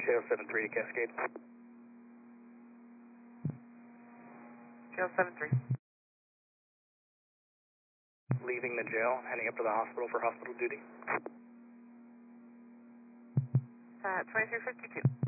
Jail 73 to Cascade. Jail 73. Leaving the jail, heading up to the hospital for hospital duty. 2352.